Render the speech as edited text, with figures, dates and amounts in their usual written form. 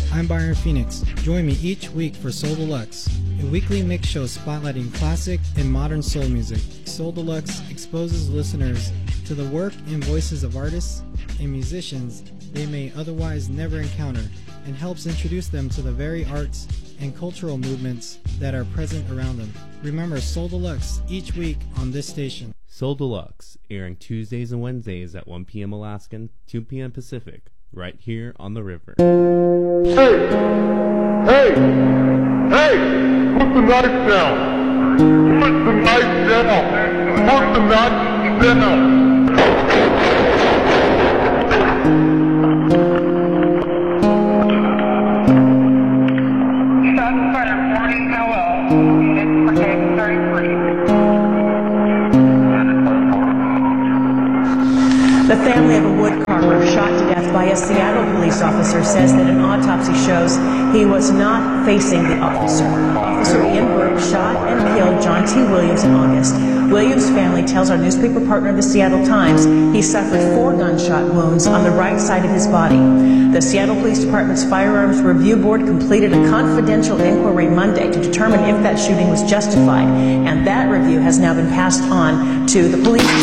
I'm Byron Phoenix. Join me each week for Soul Deluxe, a weekly mix show spotlighting classic and modern soul music. Soul Deluxe exposes listeners to the work and voices of artists and musicians they may otherwise never encounter, and helps introduce them to the very arts and cultural movements that are present around them. Remember Soul Deluxe each week on this station. Soul Deluxe, airing Tuesdays and Wednesdays at 1 p.m. Alaskan, 2 p.m. Pacific, right here on the river. Hey! Hey! Hey! Put the knife down! Put the knife down! Put the knife down! Shots fired, warning, hello. It's Brigade 33. The family of a woodcarver shot to death by a Seattle police officer says that an autopsy shows he was not facing the officer. Officer Ian Burke shot and killed John T. Williams in August. Williams' family tells our newspaper partner, the Seattle Times, he suffered 4 gunshot wounds on the right side of his body. The Seattle Police Department's Firearms Review Board completed a confidential inquiry Monday to determine if that shooting was justified, and that review has now been passed on to the police.